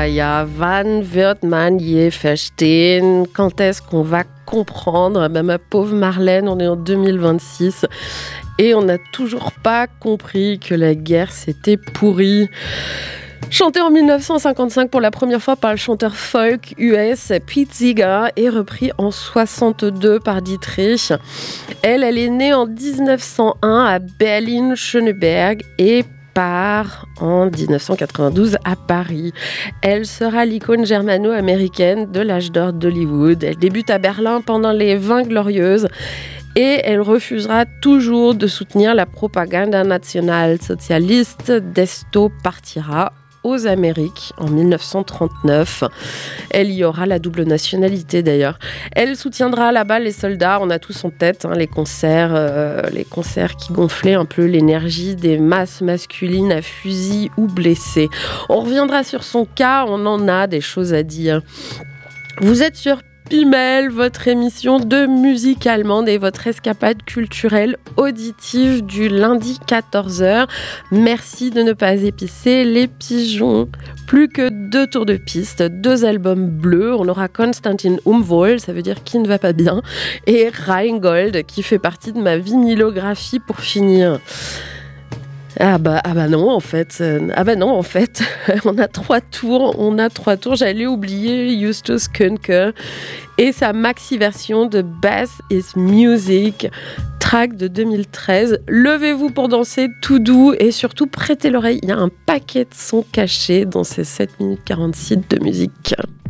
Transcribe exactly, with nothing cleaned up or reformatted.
ja, ja, wann wird man je verstehen? Quand est-ce qu'on va comprendre? Ben, ma pauvre Marlène, on est en deux mille vingt-six et on n'a toujours pas compris que la guerre s'était pourrie. Chanté en dix-neuf cent cinquante-cinq pour la première fois par le chanteur folk U S Pete Seeger et repris en soixante-deux par Dietrich. Elle, elle est née en dix-neuf cent un à Berlin-Schöneberg et part en dix-neuf cent quatre-vingt-douze à Paris. Elle sera l'icône germano-américaine de l'âge d'or d'Hollywood. Elle débute à Berlin pendant les vingt glorieuses et elle refusera toujours de soutenir la propagande nationale-socialiste. Desto partira aux Amériques en dix-neuf cent trente-neuf. Elle y aura la double nationalité d'ailleurs. Elle soutiendra là-bas les soldats. On a tous en tête hein, les concerts, euh, les concerts qui gonflaient un peu l'énergie des masses masculines à fusil ou blessées. On reviendra sur son cas, on en a des choses à dire. Vous êtes sur Pimel, votre émission de musique allemande et votre escapade culturelle auditive du lundi quatorze heures. Merci de ne pas épicer les pigeons. Plus que deux tours de piste, deux albums bleus. On aura Konstantin Umwohl, ça veut dire qui ne va pas bien, et Rheingold qui fait partie de ma vinylographie pour finir. Ah bah, ah bah non en fait, ah bah non en fait, on a trois tours, on a trois tours, j'allais oublier Justus Könke et sa maxi version de Bass is Music, track de deux mille treize. Levez-vous pour danser tout doux et surtout prêtez l'oreille, il y a un paquet de sons cachés dans ces sept minutes quarante-six de musique.